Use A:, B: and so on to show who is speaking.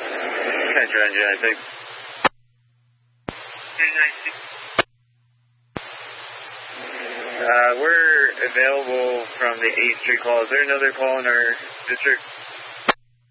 A: Roger, 96. We're available from the 8th Street call. Is there another call in our district?